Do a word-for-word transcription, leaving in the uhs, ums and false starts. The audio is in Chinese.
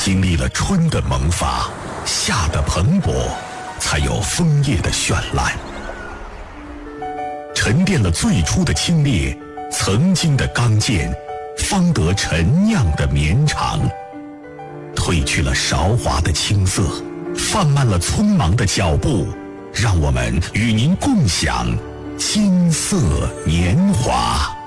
经历了春的萌发，夏的蓬勃，才有枫叶的绚烂。沉淀了最初的清冽，曾经的刚健，方得陈酿的绵长。褪去了韶华的青涩，放慢了匆忙的脚步，让我们与您共享金色年华。